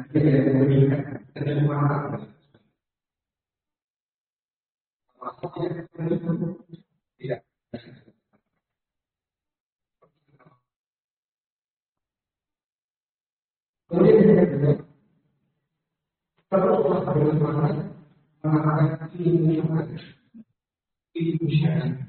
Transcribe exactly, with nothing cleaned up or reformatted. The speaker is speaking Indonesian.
tidak meningkat kenyamanan. Tidak. Kemudian yang kedua, perlu bersemangat mengangkat ilmu yang ada, ilmu syariat.